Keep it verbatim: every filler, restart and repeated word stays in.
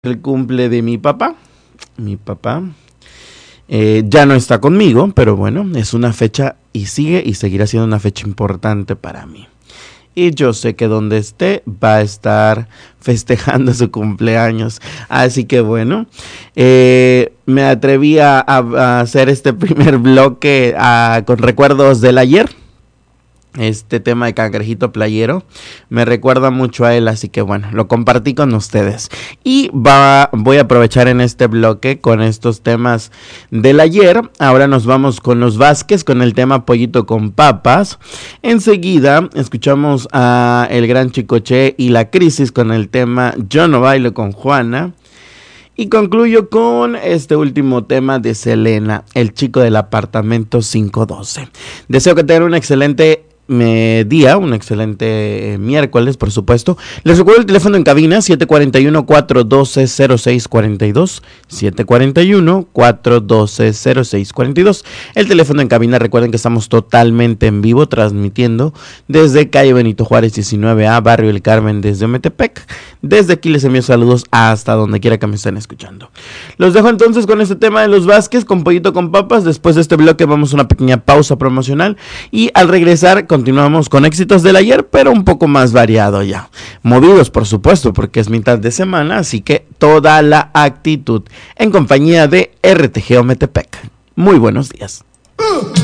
El cumple de mi papá. Mi papá eh, ya no está conmigo, pero bueno, es una fecha y sigue y seguirá siendo una fecha importante para mí. Y yo sé que donde esté va a estar festejando su cumpleaños. Así que bueno, eh, me atreví a, a hacer este primer bloque a, con recuerdos del ayer. Este tema de Cangrejito Playero me recuerda mucho a él, así que bueno, lo compartí con ustedes. Y va, voy a aprovechar en este bloque con estos temas del ayer. Ahora nos vamos con los Vázquez, con el tema Pollito con Papas. Enseguida escuchamos a el gran Chicoche y La Crisis con el tema Yo no bailo con Juana. Y concluyo con este último tema de Selena, El chico del apartamento quinientos doce. Deseo que tengan un excelente eh, día, un excelente eh, miércoles, por supuesto. Les recuerdo el teléfono en cabina, siete cuatro uno, cuatro uno dos, cero seis cuatro dos, siete cuatro uno, cuatro uno dos, cero seis cuatro dos. El teléfono en cabina, recuerden que estamos totalmente en vivo, transmitiendo desde calle Benito Juárez diecinueve A, Barrio El Carmen, desde Ometepec. Desde aquí les envío saludos hasta donde quiera que me estén escuchando. Los dejo entonces con este tema de los Vázquez, con Pollito con Papas. Después de este bloque vamos a una pequeña pausa promocional y al regresar continuamos con éxitos del ayer, pero un poco más variado ya. Movidos, por supuesto, porque es mitad de semana, así que toda la actitud en compañía de R T G Ometepec. Muy buenos días. Uh.